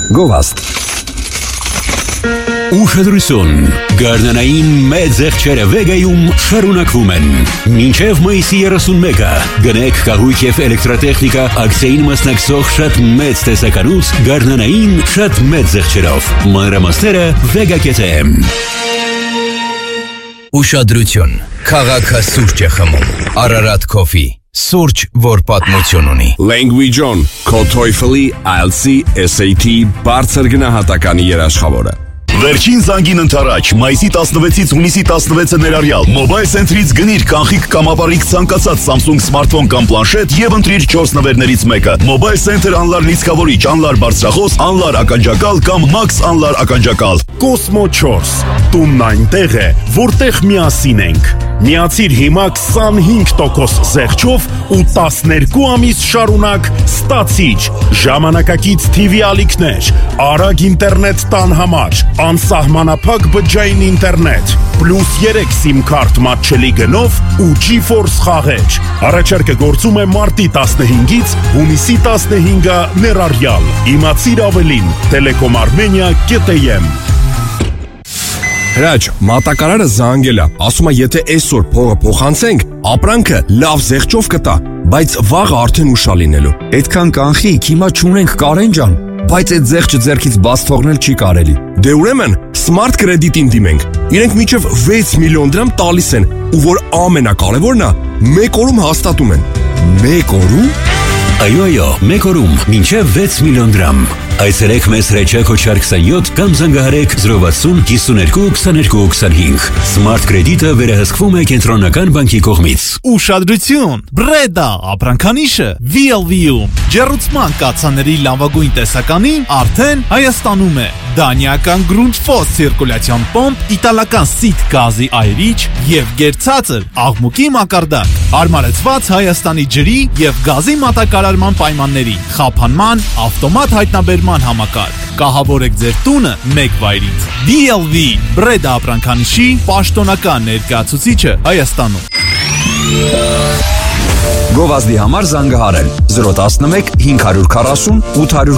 Գովազդ։ Ուշադրություն, գարնանային մեծ եղջերը Վեգայում շարունակվում են։ Մինչև մայիսի 31-ը գնեք կահույք և էլեկտրատեխնիկա ակցիային մասնակցող շատ մեծ տեսականուց գարնանային շատ մեծ եղջերով։ Մանրամասները Vega.am։ Ուշադրություն, քաղաքը սուրճ է խմում, Ararat Coffee, սուրճ, որ պատմություն ունի։ Language On, քո TOEFL-ի, IELTS-ի, SAT բարձր գնահատականի երաշխավորը։ Վերջին զանգին ընթരാճ, մայիսի 16-ից հունիսի 16-ը ներառյալ Mobile Center-ից գնիր կանխիկ կամ ապառիկ ցանկացած Samsung սմարթֆոն կամ պլանշետ եւ ընտրիր 4 նվերներից մեկը։ Mobile Center անլար լիցքավորիչ, անլար բարձրախոս, անլար ականջակալ կամ Max անլար ականջակալ։ Cosmo 4, տունն այնտեղ է, որտեղ միասին ենք։ Միացիր հիմա 25% զեղչով ու 12 ամիս շարունակ ստացիչ, ժամանակակից TV ալիքներ, արագ ինտերնետ տան համար, անսահմանափակ բջջային ինտերնետ, պլյուս 3 SIM քարտ մատչելի գնով ու GeForce խաղեր։ Առաջարկը գործում է մարտի 15-ից հունիսի 15-ը ներառյալ։ Իմացիր ավելին, telecom-armenia.am։ Հրաչ, մատակարարը զանգել է, ասում է եթե այսօր փողը փոխանցենք, ապրանքը լավ զեղչով կտա, բայց վաղը արդեն ուշա լինելու։ Այդքան կանխիկ, հիմա չունենք Կարեն ջան, բայց այդ զեղչը ձեռքից բաց թողնել չի կարելի։ Դե ուրեմն Smart Credit-ին դիմենք։ Իրենք մինչև 6 միլիոն դրամ տալիս են, ու որ ամենակարևորն է, 1 օրում հաստատում են։ 1 օրում։ Այո, 1 օրում մինչև 6 միլիոն դրամ։ Այցելեք մեզ հրաչյա կոչար 27 կամ զանգահարեք 060 52 22 25։ Smart Credit-ը վերահսկվում է Կենտրոնական բանկի կողմից։ Ուշադրություն, Breda ապրանքանիշը VLV-ում ջեռուցման կաթսաների լավագույն տեսականին արդեն Հայաստանում է։ Դանիական Grundfos ցիրկուլյացիոն պոմպ, իտալական Sit գազի այրիչ եւ գերցածր աղմուկի մակարդակ։ Հարմարեցված Հայաստանի ջրի եւ գազի մատակարարման պայմաններին, խափանման, ավտոմատ հայտնաբերման համակարգ։ Կահավորեք ձեր տունը մեկ վայրից։ VLV Breda ապրանքանիշի պաշտոնական ներկայացուցիչը Հայաստանում։ Գովազդի համար զանգահարել 011 540 840